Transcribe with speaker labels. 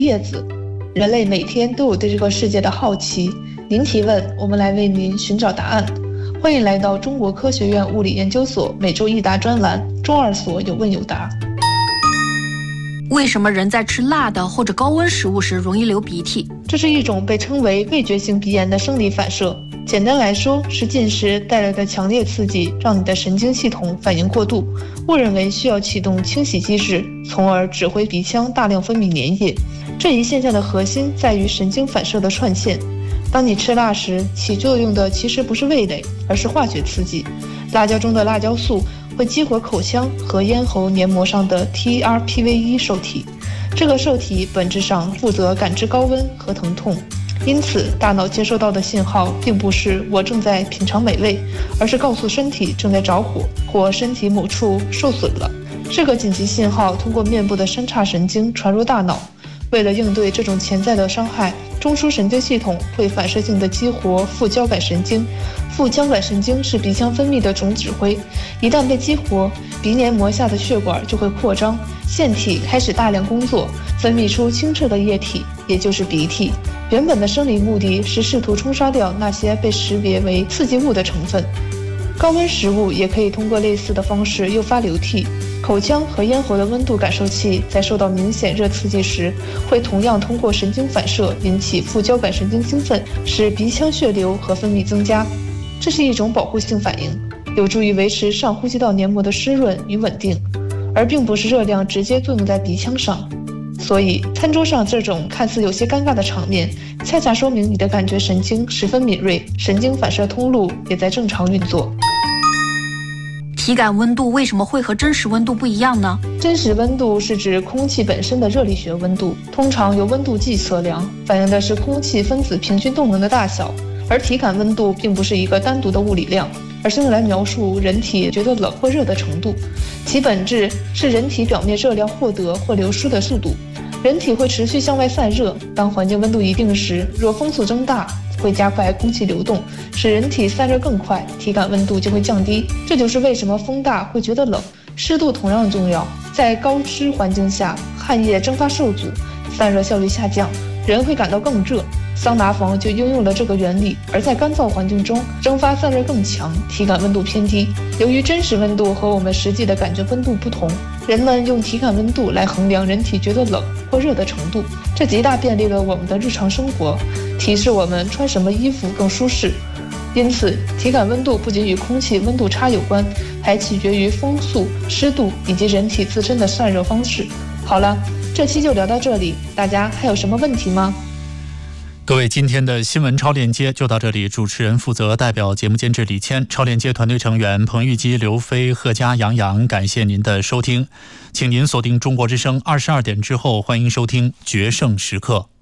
Speaker 1: 叶子。人类每天都有对这个世界的好奇，您提问，我们来为您寻找答案。欢迎来到中国科学院物理研究所每周一答专栏，中二所有问有答。
Speaker 2: 为什么人在吃辣的或者高温食物时容易流鼻涕？
Speaker 1: 这是一种被称为味觉性鼻炎的生理反射。简单来说，是进食带来的强烈刺激让你的神经系统反应过度，误认为需要启动清洗机制，从而指挥鼻腔大量分泌粘液。这一现象的核心在于神经反射的串线。当你吃辣时，起作用的其实不是味蕾，而是化学刺激。辣椒中的辣椒素会激活口腔和咽喉黏膜上的 TRPV1 受体，这个受体本质上负责感知高温和疼痛。因此，大脑接收到的信号并不是我正在品尝美味，而是告诉身体正在着火，或身体某处受损了。这个紧急信号通过面部的三叉神经传入大脑。为了应对这种潜在的伤害，中枢神经系统会反射性地激活副交感神经。副交感神经是鼻腔分泌的总指挥，一旦被激活，鼻黏膜下的血管就会扩张，腺体开始大量工作，分泌出清澈的液体，也就是鼻涕。原本的生理目的是试图冲刷掉那些被识别为刺激物的成分。高温食物也可以通过类似的方式诱发流涕。口腔和咽喉的温度感受器在受到明显热刺激时，会同样通过神经反射引起副交感神经兴奋，使鼻腔血流和分泌增加。这是一种保护性反应，有助于维持上呼吸道黏膜的湿润与稳定，而并不是热量直接作用在鼻腔上。所以，餐桌上这种看似有些尴尬的场面，恰恰说明你的感觉神经十分敏锐，神经反射通路也在正常运作。
Speaker 2: 体感温度为什么会和真实温度不一样呢？
Speaker 1: 真实温度是指空气本身的热力学温度，通常由温度计测量，反映的是空气分子平均动能的大小。而体感温度并不是一个单独的物理量，而是用来描述人体觉得冷或热的程度。其本质是人体表面热量获得或流失的速度。人体会持续向外散热，当环境温度一定时，若风速增大，会加快空气流动，使人体散热更快，体感温度就会降低。这就是为什么风大会觉得冷。湿度同样重要，在高湿环境下，汗液蒸发受阻，散热效率下降，人会感到更热。桑拿房就应用了这个原理，而在干燥环境中，蒸发散热更强，体感温度偏低。由于真实温度和我们实际的感觉温度不同，人们用体感温度来衡量人体觉得冷或热的程度，这极大便利了我们的日常生活，提示我们穿什么衣服更舒适。因此，体感温度不仅与空气温度差有关，还取决于风速、湿度以及人体自身的散热方式。好了，这期就聊到这里，大家还有什么问题吗？
Speaker 3: 各位，今天的新闻超链接就到这里。主持人负责，代表节目监制李谦，超链接团队成员彭玉基、刘飞、贺佳、杨洋，感谢您的收听。请您锁定中国之声22点之后，欢迎收听决胜时刻。